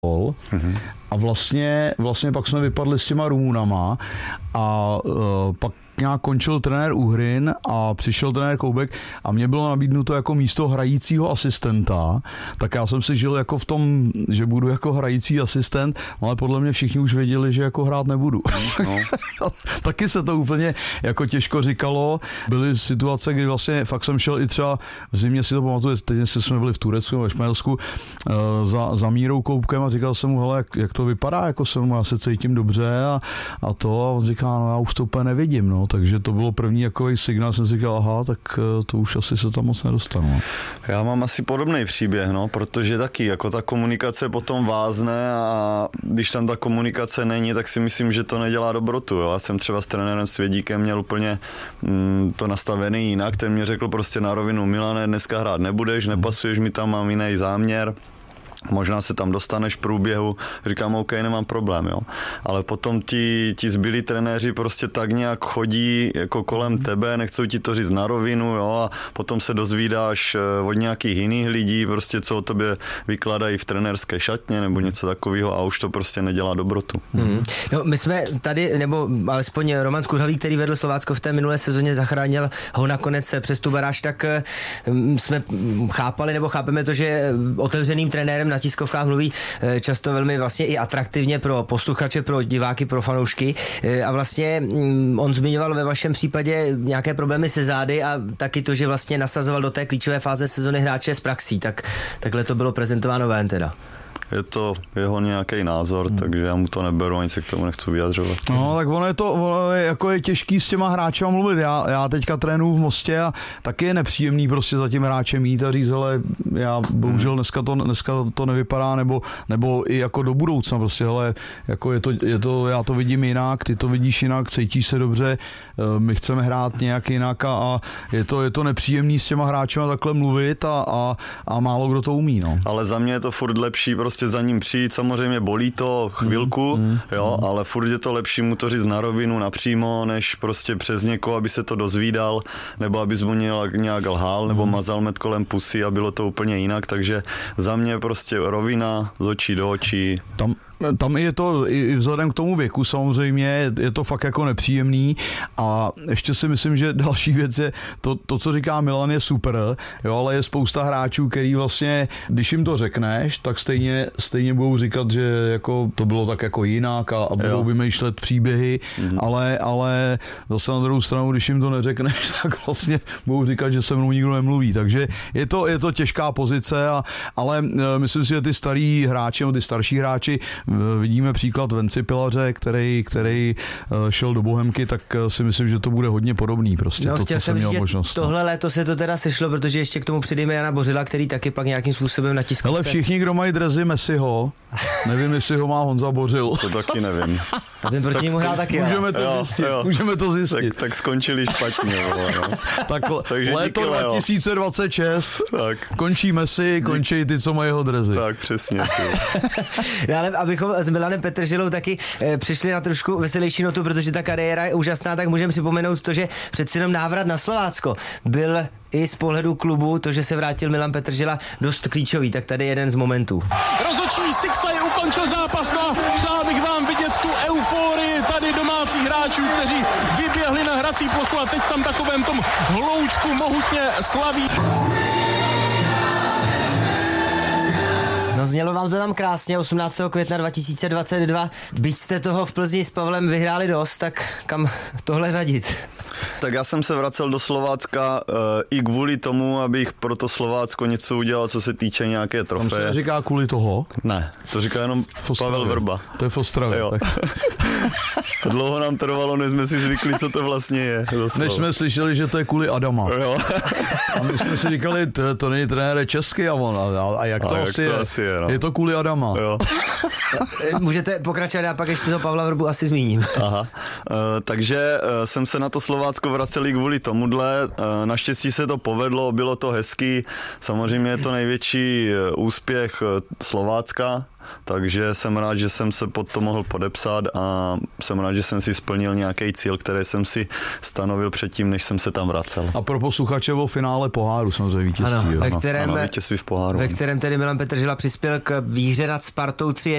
a vlastně pak jsme vypadli s těma Rumunama a pak nějak končil trenér Uhrin a přišel trenér Koubek a mě bylo nabídnuto jako místo hrajícího asistenta, tak já jsem si žil jako v tom, že budu jako hrající asistent, ale podle mě všichni už věděli, že jako hrát nebudu. No. Taky se to úplně jako těžko říkalo. Byly situace, kdy vlastně fakt jsem šel i třeba v zimě, si to pamatuju, teď jsme byli v Turecku, ve Španělsku, za Mírou Koubkem a říkal jsem mu, hele, jak to vypadá, jako já se cítím dobře a on říká, no já už to úplně nevidím, no. Takže to bylo první takový signál, jsem si říkal, aha, tak to už asi se tam moc nedostanu. Já mám asi podobný příběh, no, protože taky jako ta komunikace potom vázne a když tam ta komunikace není, tak si myslím, že to nedělá dobrotu. Jo. Já jsem třeba s trenérem Svědíkem měl úplně to nastavený jinak, ten mě řekl prostě na rovinu, Milane, dneska hrát nebudeš, nepasuješ mi tam, mám jiný záměr. Možná se tam dostaneš v průběhu, říkám, OK, nemám problém, jo. Ale potom ti zbylí trenéři prostě tak nějak chodí jako kolem tebe, nechcou ti to říct na rovinu, jo, a potom se dozvídáš od nějakých jiných lidí, prostě co o tobě vykladají v trenérské šatně nebo něco takového a už to prostě nedělá dobrotu. No, my jsme tady, nebo alespoň Roman Skudhavý, který vedl Slovácko v té minulé sezóně, zachránil ho nakonec přes tu baráž, tak jsme chápali nebo chápeme to, že otevřeným trenérem na tiskovkách mluví často velmi vlastně i atraktivně pro posluchače, pro diváky, pro fanoušky a vlastně on zmiňoval ve vašem případě nějaké problémy se zády a taky to, že vlastně nasazoval do té klíčové fáze sezony hráče s praxí, takhle to bylo prezentováno ven teda. Je to jeho nějaký názor, takže já mu to neberu, ani se k tomu nechci vyjadřovat. No, tak ono je těžký s těma hráčema mluvit. Já teďka trénuju v Mostě a taky je nepříjemný prostě za tím hráčem jít a říct, hele, já bohužel dneska to nevypadá, nebo i jako do budoucna prostě, hele, jako je to, já to vidím jinak, ty to vidíš jinak, cítíš se dobře, my chceme hrát nějak jinak a je to nepříjemný s těma hráčema takhle mluvit a málo kdo to umí, no. Ale za mě je to furt lepší prostě za ním přijít, samozřejmě bolí to chvilku, jo, ale furt je to lepší mu to říct na rovinu, napřímo, než prostě přes někoho, aby se to dozvídal, nebo abys mu nějak lhal, nebo mazal med kolem pusy a bylo to úplně jinak, takže za mě prostě rovina z očí do očí. Tam je to i vzhledem k tomu věku samozřejmě, je to fakt jako nepříjemný a ještě si myslím, že další věc je to co říká Milan, je super, jo, ale je spousta hráčů, který vlastně, když jim to řekneš, tak stejně budou říkat, že jako to bylo tak jako jinak a budou vymýšlet příběhy, ale zase na druhou stranu, když jim to neřekneš, tak vlastně budou říkat, že se mnou nikdo nemluví, takže je to těžká pozice, ale myslím si, že ty starý hráči, nebo ty starší hráči, vidíme příklad Venci Pilaře, který šel do Bohemky, tak si myslím, že to bude hodně podobný prostě, no, to, co jsem měl možnost. Tohle léto se to teda sešlo, protože ještě k tomu přidejme Jana Bořila, který taky pak nějakým způsobem na tiskovce. Ale všichni, kdo mají dresy Messiho, nevím, jestli ho má Honza Bořil. To taky nevím. A ten proti němu hrál taky. Můžeme to zjistit. Tak skončili špatně. Takže léto 2026, končí Messi, končí ty, co mají jeho dresy. Tak, přesně. No, ale abychom s Milanem Petržilou taky přišli na trošku veselější notu, protože ta kariéra je úžasná, tak můžeme připomenout to, že přeci jenom návrat na Slovácko byl i z pohledu klubu, to, že se vrátil Milan Petržila, dost klíčový, tak tady jeden z momentů. Rozhodčí Siksaj ukončil zápas, no přál bych vám vidět tu euforii tady domácích hráčů, kteří vyběhli na hrací plochu a teď tam takovém tom hloučku mohutně slaví. No, znělo vám to tam krásně, 18. května 2022. Byť jste toho v Plzni s Pavlem vyhráli dost, tak kam tohle řadit? Tak já jsem se vracel do Slovácka i kvůli tomu, abych pro to Slovácko něco udělal, co se týče nějaké trofeje. Tam se neříká kvůli toho? Ne, to říká jenom Pavel Vrba. To je v Ostravě. Dlouho nám trvalo, než jsme si zvykli, co to vlastně je. Než jsme slyšeli, že to je kvůli Adama. Jo. A my jsme si říkali, to není trenér český a jak to asi je. No. Je to kvůli Adama. Jo. Můžete pokračovat, já pak ještě toho Pavla Vrbu asi zmíním. Aha. Takže jsem se na to Slovácko vracel kvůli tomuhle. Naštěstí se to povedlo, bylo to hezký. Samozřejmě je to největší úspěch Slovácka. Takže jsem rád, že jsem se pod to mohl podepsat a jsem rád, že jsem si splnil nějaký cíl, který jsem si stanovil předtím, než jsem se tam vracel. A pro posluchače bylo finále poháru, samozřejmě vítězství. Ano, vítězství v poháru. Ve kterém tedy Milan Petržila přispěl k výhře nad Spartou 3-1.